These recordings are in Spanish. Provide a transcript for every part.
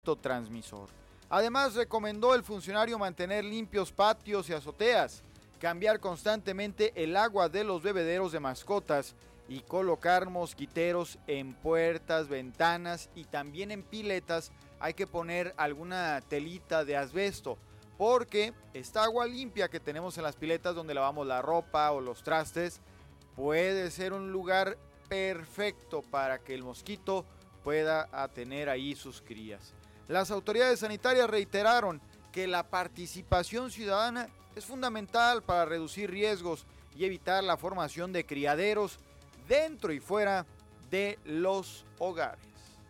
transmisor. Además, recomendó el funcionario mantener limpios patios y azoteas, cambiar constantemente el agua de los bebederos de mascotas y colocar mosquiteros en puertas, ventanas y también en piletas. Hay que poner alguna telita de asbesto, porque esta agua limpia que tenemos en las piletas donde lavamos la ropa o los trastes puede ser un lugar perfecto para que el mosquito pueda tener ahí sus crías. Las autoridades sanitarias reiteraron que la participación ciudadana es fundamental para reducir riesgos y evitar la formación de criaderos dentro y fuera de los hogares.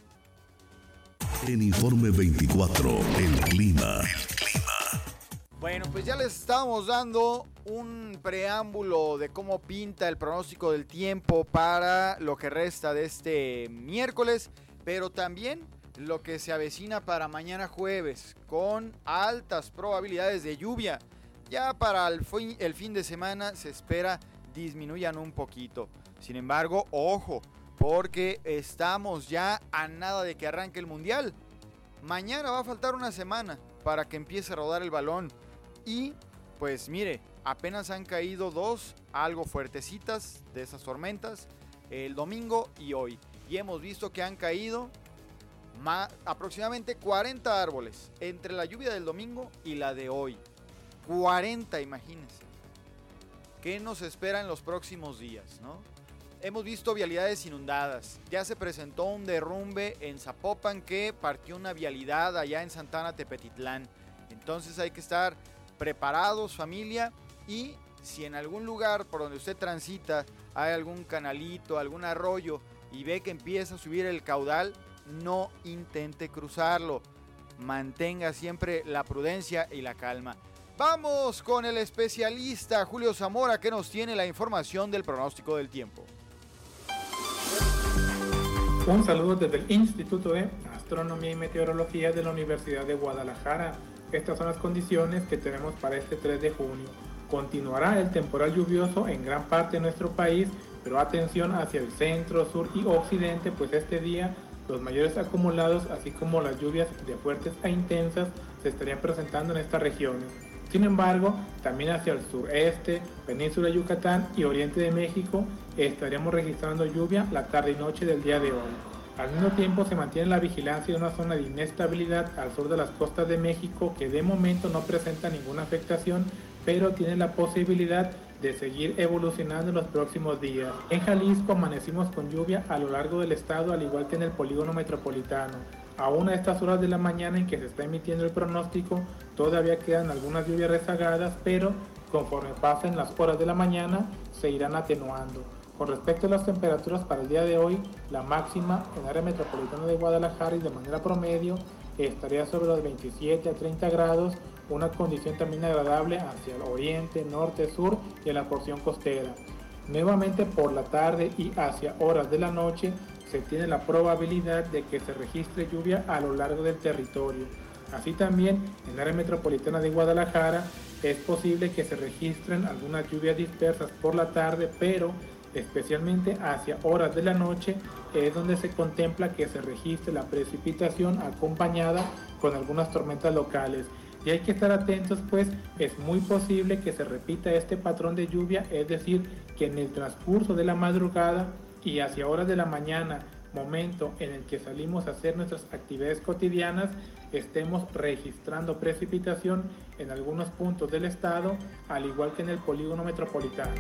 En Informe 24, el clima. Bueno, pues ya les estábamos dando un preámbulo de cómo pinta el pronóstico del tiempo para lo que resta de este miércoles, pero también lo que se avecina para mañana jueves, con altas probabilidades de lluvia. Ya para el fin de semana se espera disminuyan un poquito. Sin embargo, ojo, porque estamos ya a nada de que arranque el mundial. Mañana va a faltar una semana para que empiece a rodar el balón. Y pues mire, apenas han caído dos algo fuertecitas de esas tormentas, el domingo y hoy. Y hemos visto que han caído aproximadamente 40 árboles entre la lluvia del domingo y la de hoy. 40, imagínense. ¿Qué nos espera en los próximos días, no? Hemos visto vialidades inundadas. Ya se presentó un derrumbe en Zapopan que partió una vialidad allá en Santana Tepetitlán. Entonces hay que estar preparados, familia, y si en algún lugar por donde usted transita hay algún canalito, algún arroyo y ve que empieza a subir el caudal, no intente cruzarlo. Mantenga siempre la prudencia y la calma. Vamos con el especialista Julio Zamora, que nos tiene la información del pronóstico del tiempo. Un saludo desde el Instituto de Astronomía y Meteorología de la Universidad de Guadalajara. Estas son las condiciones que tenemos para este 3 de junio. Continuará el temporal lluvioso en gran parte de nuestro país, pero atención hacia el centro, sur y occidente, pues este día los mayores acumulados, así como las lluvias de fuertes a intensas, se estarían presentando en estas regiones. Sin embargo, también hacia el sureste, península de Yucatán y oriente de México estaríamos registrando lluvia la tarde y noche del día de hoy. Al mismo tiempo se mantiene la vigilancia de una zona de inestabilidad al sur de las costas de México que de momento no presenta ninguna afectación, pero tiene la posibilidad de seguir evolucionando en los próximos días. En Jalisco amanecimos con lluvia a lo largo del estado, al igual que en el polígono metropolitano. Aún a estas horas de la mañana en que se está emitiendo el pronóstico, todavía quedan algunas lluvias rezagadas, pero conforme pasen las horas de la mañana se irán atenuando. Con respecto a las temperaturas para el día de hoy, la máxima en área metropolitana de Guadalajara y de manera promedio estaría sobre los 27 a 30 grados, una condición también agradable hacia el oriente, norte, sur y en la porción costera. Nuevamente por la tarde y hacia horas de la noche se tiene la probabilidad de que se registre lluvia a lo largo del territorio. Así también en área metropolitana de Guadalajara es posible que se registren algunas lluvias dispersas por la tarde, pero especialmente hacia horas de la noche es donde se contempla que se registre la precipitación acompañada con algunas tormentas locales. Y hay que estar atentos, pues es muy posible que se repita este patrón de lluvia, es decir, que en el transcurso de la madrugada y hacia horas de la mañana, momento en el que salimos a hacer nuestras actividades cotidianas, estemos registrando precipitación en algunos puntos del estado, al igual que en el polígono metropolitano.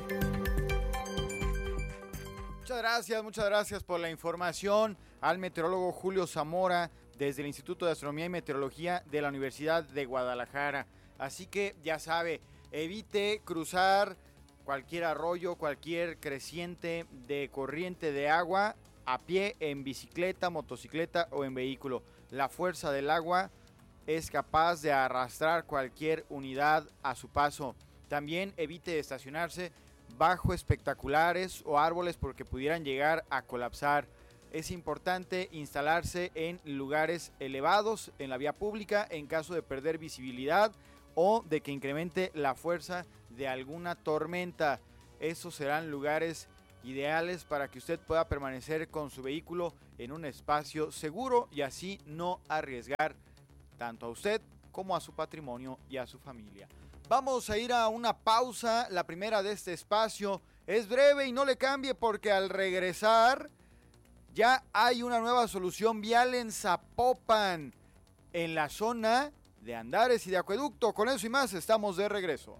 Muchas gracias por la información al meteorólogo Julio Zamora desde el Instituto de Astronomía y Meteorología de la Universidad de Guadalajara. Así que ya sabe, evite cruzar cualquier arroyo, cualquier creciente de corriente de agua a pie, en bicicleta, motocicleta o en vehículo. La fuerza del agua es capaz de arrastrar cualquier unidad a su paso. También evite estacionarse bajo espectaculares o árboles porque pudieran llegar a colapsar. Es importante instalarse en lugares elevados en la vía pública en caso de perder visibilidad o de que incremente la fuerza de alguna tormenta. Esos serán lugares ideales para que usted pueda permanecer con su vehículo en un espacio seguro y así no arriesgar tanto a usted como a su patrimonio y a su familia. Vamos a ir a una pausa, la primera de este espacio. Es breve y no le cambie porque al regresar ya hay una nueva solución vial en Zapopan, en la zona de Andares y de Acueducto. Con eso y más estamos de regreso.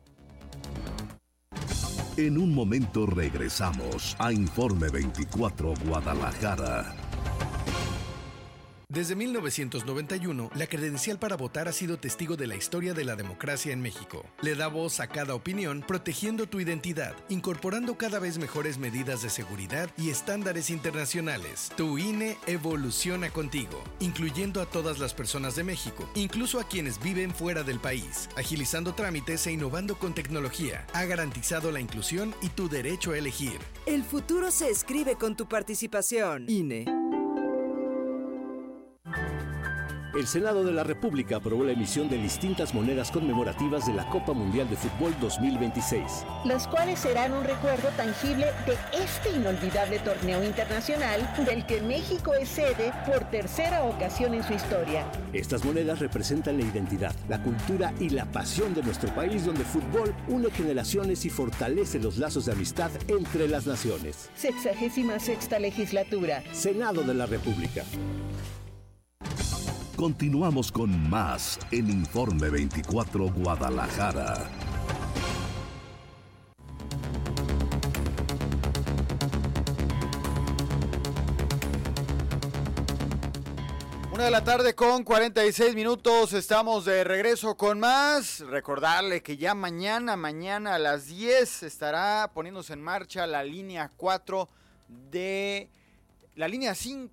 En un momento regresamos a Informe 24 Guadalajara. Desde 1991, la credencial para votar ha sido testigo de la historia de la democracia en México. Le da voz a cada opinión, protegiendo tu identidad, incorporando cada vez mejores medidas de seguridad y estándares internacionales. Tu INE evoluciona contigo, incluyendo a todas las personas de México, incluso a quienes viven fuera del país, agilizando trámites e innovando con tecnología. Ha garantizado la inclusión y tu derecho a elegir. El futuro se escribe con tu participación. INE. El Senado de la República aprobó la emisión de distintas monedas conmemorativas de la Copa Mundial de Fútbol 2026. Las cuales serán un recuerdo tangible de este inolvidable torneo internacional del que México es sede por tercera ocasión en su historia. Estas monedas representan la identidad, la cultura y la pasión de nuestro país, donde el fútbol une generaciones y fortalece los lazos de amistad entre las naciones. 66ª legislatura. Senado de la República. Continuamos con más en Informe 24 Guadalajara. Una de la tarde con 46 minutos, estamos de regreso con más. Recordarle que ya mañana a las 10 estará poniéndose en marcha la línea 4 de... La línea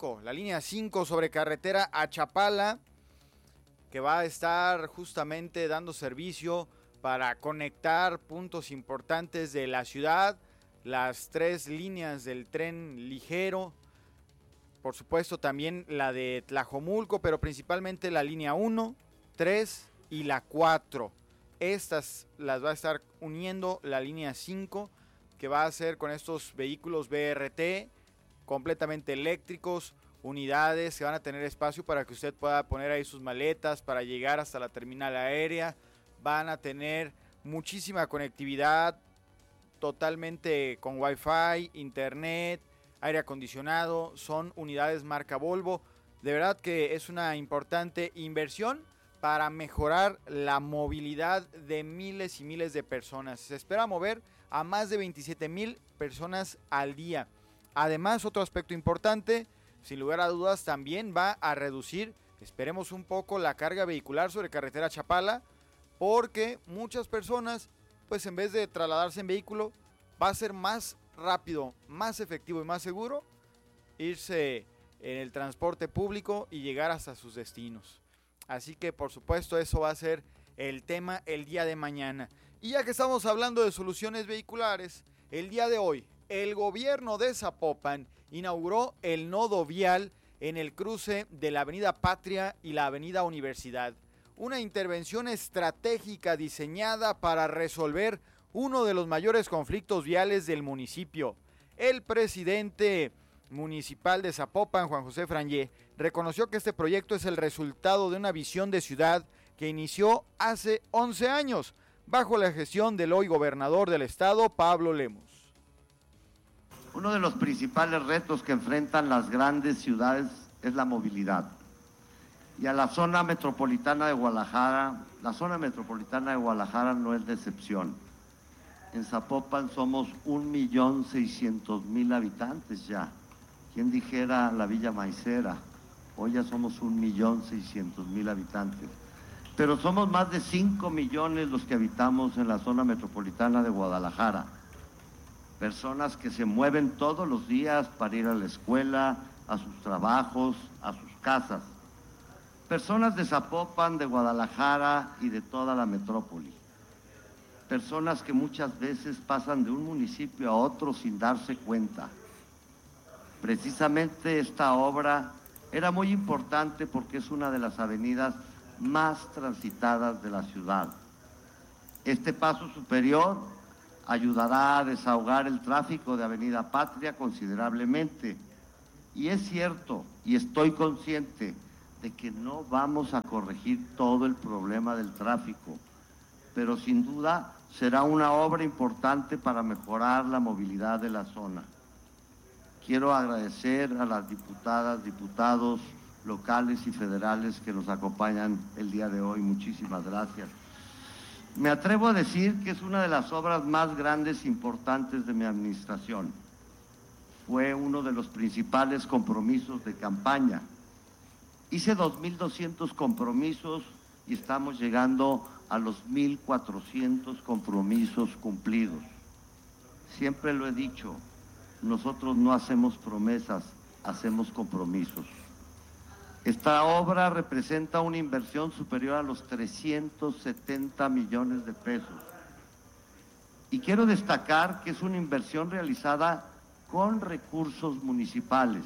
5 sobre carretera a Chapala, que va a estar justamente dando servicio para conectar puntos importantes de la ciudad, las 3 líneas del tren ligero, por supuesto también la de Tlajomulco, pero principalmente la línea 1, 3 y la 4. Estas las va a estar uniendo la línea 5, que va a ser con estos vehículos BRT, completamente eléctricos, unidades que van a tener espacio para que usted pueda poner ahí sus maletas para llegar hasta la terminal aérea. Van a tener muchísima conectividad, totalmente con Wi-Fi, internet, aire acondicionado. Son unidades marca Volvo. De verdad que es una importante inversión para mejorar la movilidad de miles y miles de personas. Se espera mover a más de 27,000 personas al día. Además, otro aspecto importante, sin lugar a dudas, también va a reducir, esperemos un poco, la carga vehicular sobre carretera Chapala, porque muchas personas, pues en vez de trasladarse en vehículo, va a ser más rápido, más efectivo y más seguro irse en el transporte público y llegar hasta sus destinos. Así que, por supuesto, eso va a ser el tema el día de mañana. Y ya que estamos hablando de soluciones vehiculares, el día de hoy, el gobierno de Zapopan inauguró el nodo vial en el cruce de la Avenida Patria y la Avenida Universidad. Una intervención estratégica diseñada para resolver uno de los mayores conflictos viales del municipio. El presidente municipal de Zapopan, Juan José Frangé, reconoció que este proyecto es el resultado de una visión de ciudad que inició hace 11 años, bajo la gestión del hoy gobernador del estado, Pablo Lemus. Uno de los principales retos que enfrentan las grandes ciudades es la movilidad. Y a la zona metropolitana de Guadalajara, no es de excepción. En Zapopan somos 1,600,000 habitantes ya. ¿Quién dijera la Villa Maicera? Hoy ya somos 1,600,000 habitantes. Pero somos más de 5 millones los que habitamos en la zona metropolitana de Guadalajara. Personas que se mueven todos los días para ir a la escuela, a sus trabajos, a sus casas. Personas de Zapopan, de Guadalajara y de toda la metrópoli. Personas que muchas veces pasan de un municipio a otro sin darse cuenta. Precisamente esta obra era muy importante porque es una de las avenidas más transitadas de la ciudad. Este paso superior ayudará a desahogar el tráfico de Avenida Patria considerablemente Y es cierto, y estoy consciente de que no vamos a corregir todo el problema del tráfico, pero sin duda será una obra importante para mejorar la movilidad de la zona. Quiero agradecer a las diputadas, diputados locales y federales que nos acompañan el día de hoy. Muchísimas gracias. Me atrevo a decir que es una de las obras más grandes e importantes de mi administración. Fue uno de los principales compromisos de campaña. Hice 2.200 compromisos y estamos llegando a los 1.400 compromisos cumplidos. Siempre lo he dicho, nosotros no hacemos promesas, hacemos compromisos. Esta obra representa una inversión superior a los 370 millones de pesos. Y quiero destacar que es una inversión realizada con recursos municipales.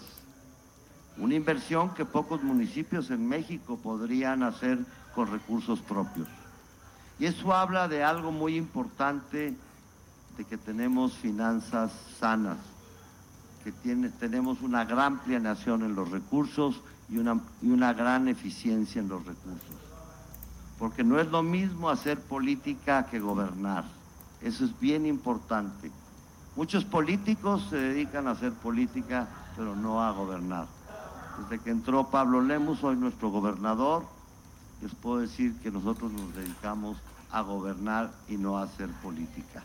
Una inversión que pocos municipios en México podrían hacer con recursos propios. Y eso habla de algo muy importante, de que tenemos finanzas sanas, que tenemos una gran planeación en los recursos y una gran eficiencia en los recursos. Porque no es lo mismo hacer política que gobernar. Eso es bien importante. Muchos políticos se dedican a hacer política, pero no a gobernar. Desde que entró Pablo Lemus, hoy nuestro gobernador, les puedo decir que nosotros nos dedicamos a gobernar y no a hacer política.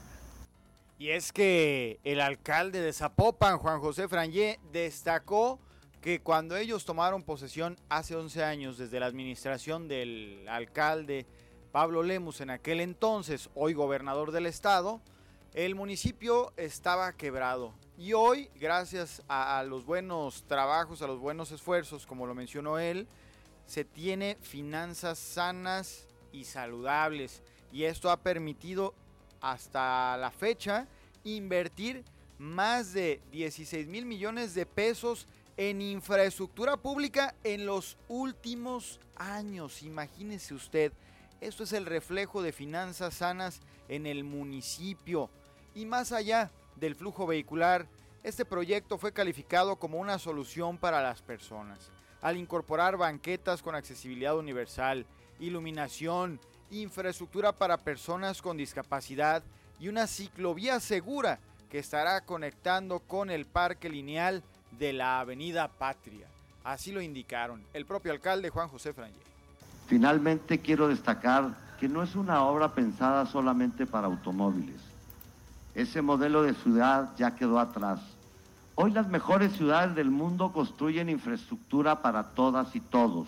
Y es que el alcalde de Zapopan, Juan José Frangé, destacó que cuando ellos tomaron posesión hace 11 años desde la administración del alcalde Pablo Lemus, en aquel entonces, hoy gobernador del estado, el municipio estaba quebrado. Y hoy, gracias a los buenos trabajos, a los buenos esfuerzos, como lo mencionó él, se tiene finanzas sanas y saludables. Y esto ha permitido hasta la fecha invertir más de 16,000 millones de pesos en infraestructura pública en los últimos años. Imagínese usted, esto es el reflejo de finanzas sanas en el municipio. Y más allá del flujo vehicular, este proyecto fue calificado como una solución para las personas, al incorporar banquetas con accesibilidad universal, iluminación, infraestructura para personas con discapacidad y una ciclovía segura que estará conectando con el parque lineal de la Avenida Patria. Así lo indicaron el propio alcalde Juan José Frangé. Finalmente quiero destacar que no es una obra pensada solamente para automóviles. Ese modelo de ciudad ya quedó atrás. Hoy las mejores ciudades del mundo construyen infraestructura para todas y todos.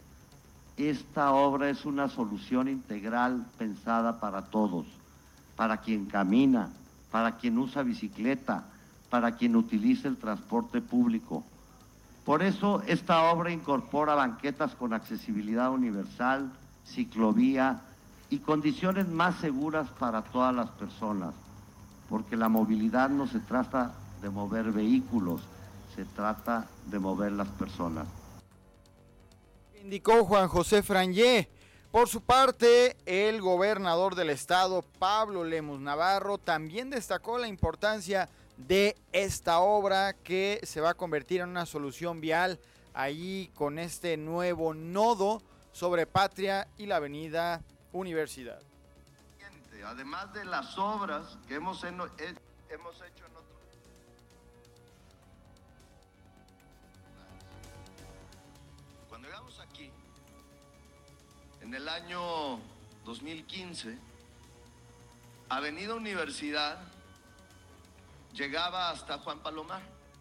Esta obra es una solución integral pensada para todos, para quien camina, para quien usa bicicleta, para quien utiliza el transporte público. Por eso esta obra incorpora banquetas con accesibilidad universal, ciclovía y condiciones más seguras para todas las personas, porque la movilidad no se trata de mover vehículos, se trata de mover las personas. Indicó Juan José Frangé. Por su parte, el gobernador del estado, Pablo Lemus Navarro, también destacó la importancia de esta obra que se va a convertir en una solución vial ahí con este nuevo nodo sobre Patria y la Avenida Universidad. Además de las obras que hemos hecho en otros. Cuando llegamos aquí, en el año 2015, Avenida Universidad llegaba hasta Juan Palomar.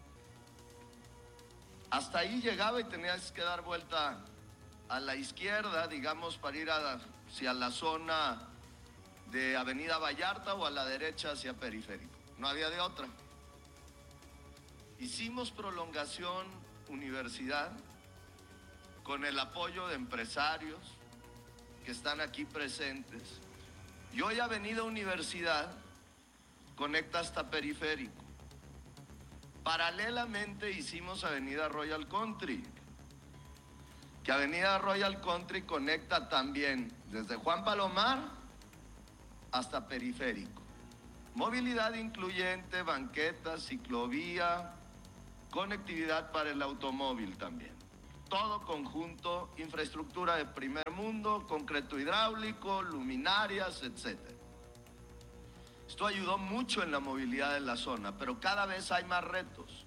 Hasta ahí llegaba y tenías que dar vuelta a la izquierda, digamos, para ir hacia la zona de Avenida Vallarta o a la derecha hacia Periférico. No había de otra. Hicimos prolongación Universidad con el apoyo de empresarios que están aquí presentes. Y hoy Avenida Universidad conecta hasta Periférico. Paralelamente hicimos Avenida Royal Country, que Avenida Royal Country conecta también desde Juan Palomar hasta Periférico. Movilidad incluyente, banquetas, ciclovía, conectividad para el automóvil también. Todo conjunto, infraestructura de primer mundo, concreto hidráulico, luminarias, etc. Esto ayudó mucho en la movilidad de la zona, pero cada vez hay más retos.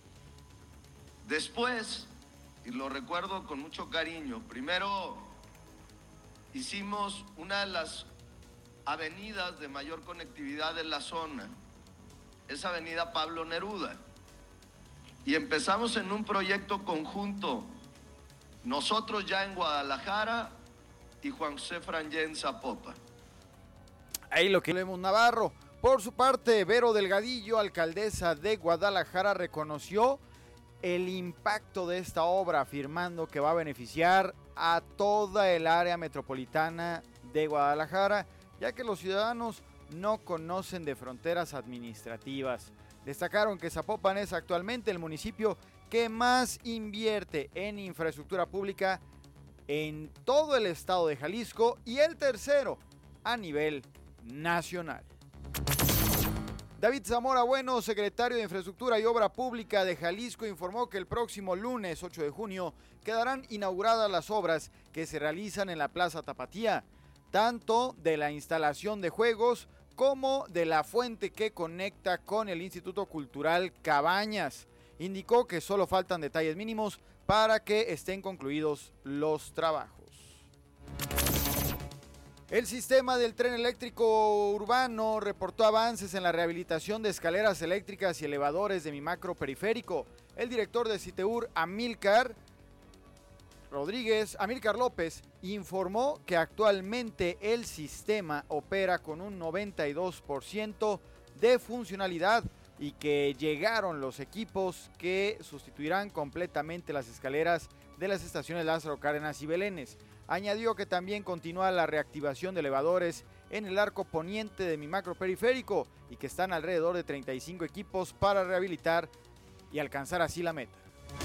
Después, y lo recuerdo con mucho cariño, primero hicimos una de las avenidas de mayor conectividad de la zona, es Avenida Pablo Neruda, y empezamos en un proyecto conjunto, nosotros ya en Guadalajara y Juan José Frangé en Zapopan. Ahí lo que vemos Navarro. Por su parte, Vero Delgadillo, alcaldesa de Guadalajara, reconoció el impacto de esta obra, afirmando que va a beneficiar a toda el área metropolitana de Guadalajara, ya que los ciudadanos no conocen de fronteras administrativas. Destacaron que Zapopan es actualmente el municipio que más invierte en infraestructura pública en todo el estado de Jalisco y el tercero a nivel nacional. David Zamora Bueno, secretario de Infraestructura y Obra Pública de Jalisco, informó que el próximo lunes 8 de junio quedarán inauguradas las obras que se realizan en la Plaza Tapatía, tanto de la instalación de juegos como de la fuente que conecta con el Instituto Cultural Cabañas. Indicó que solo faltan detalles mínimos para que estén concluidos los trabajos. El sistema del tren eléctrico urbano reportó avances en la rehabilitación de escaleras eléctricas y elevadores de mi macro periférico. El director de Citeur, Amílcar López, informó que actualmente el sistema opera con un 92% de funcionalidad y que llegaron los equipos que sustituirán completamente las escaleras de las estaciones Lázaro Cárdenas y Belénes. Añadió que también continúa la reactivación de elevadores en el arco poniente de mi macro periférico y que están alrededor de 35 equipos para rehabilitar y alcanzar así la meta.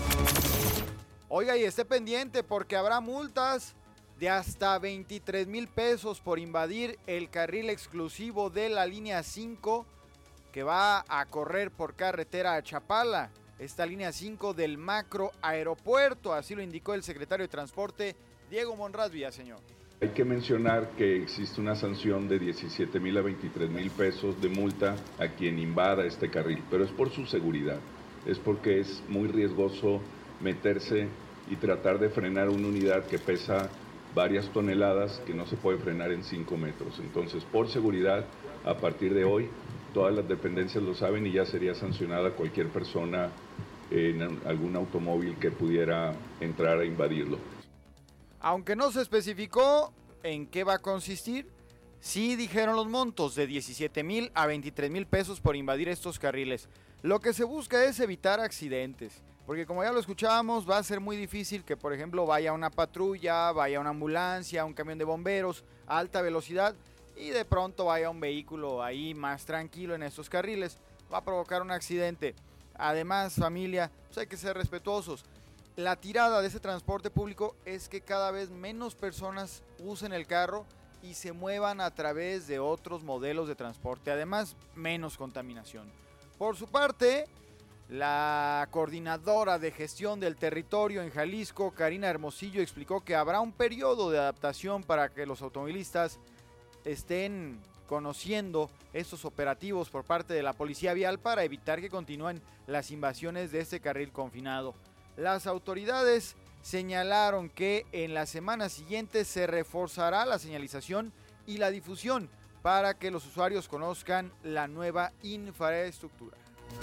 Oiga, y esté pendiente porque habrá multas de hasta 23,000 pesos por invadir el carril exclusivo de la línea 5 que va a correr por carretera a Chapala. Esta línea 5 del macro aeropuerto, así lo indicó el secretario de Transporte, Diego Monraz Villaseñor. Hay que mencionar que existe una sanción de 17,000 a 23,000 pesos de multa a quien invada este carril, pero es por su seguridad, es porque es muy riesgoso meterse y tratar de frenar una unidad que pesa varias toneladas que no se puede frenar en 5 metros. Entonces, por seguridad, a partir de hoy, todas las dependencias lo saben y ya sería sancionada cualquier persona en algún automóvil que pudiera entrar a invadirlo. Aunque no se especificó en qué va a consistir, sí dijeron los montos de 17,000 a 23,000 pesos por invadir estos carriles. Lo que se busca es evitar accidentes, porque como ya lo escuchábamos, va a ser muy difícil que, por ejemplo, vaya una patrulla, vaya una ambulancia, un camión de bomberos a alta velocidad y de pronto vaya un vehículo ahí más tranquilo en estos carriles. Va a provocar un accidente. Además, familia, pues hay que ser respetuosos. La tirada de ese transporte público es que cada vez menos personas usen el carro y se muevan a través de otros modelos de transporte. Además, menos contaminación. Por su parte, la coordinadora de gestión del territorio en Jalisco, Karina Hermosillo, explicó que habrá un periodo de adaptación para que los automovilistas estén conociendo estos operativos por parte de la policía vial para evitar que continúen las invasiones de este carril confinado. Las autoridades señalaron que en la semana siguiente se reforzará la señalización y la difusión para que los usuarios conozcan la nueva infraestructura.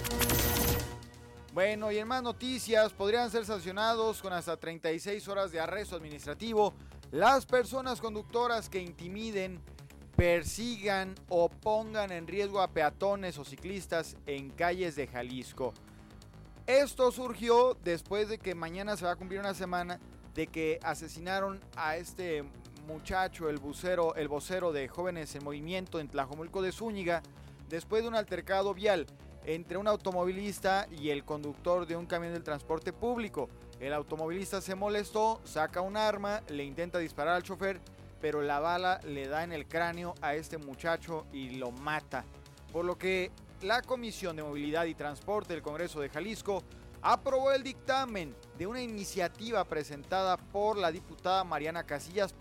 Bueno, y en más noticias, podrían ser sancionados con hasta 36 horas de arresto administrativo las personas conductoras que intimiden, persigan o pongan en riesgo a peatones o ciclistas en calles de Jalisco. Esto surgió después de que mañana se va a cumplir una semana de que asesinaron a este muchacho, el vocero de Jóvenes en Movimiento en Tlajomulco de Zúñiga, después de un altercado vial entre un automovilista y el conductor de un camión del transporte público. El automovilista se molestó, saca un arma, le intenta disparar al chofer, pero la bala le da en el cráneo a este muchacho y lo mata. Por lo que la Comisión de Movilidad y Transporte del Congreso de Jalisco aprobó el dictamen de una iniciativa presentada por la diputada Mariana Casillas